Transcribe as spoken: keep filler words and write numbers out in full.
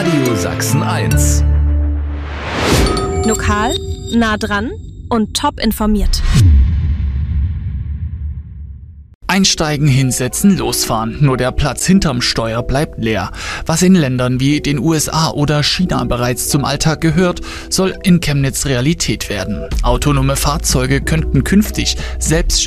Radio Sachsen eins. Lokal, nah dran und top informiert. Einsteigen, hinsetzen, losfahren. Nur der Platz hinterm Steuer bleibt leer. Was in Ländern wie den U S A oder China bereits zum Alltag gehört, soll in Chemnitz Realität werden. Autonome Fahrzeuge könnten künftig selbst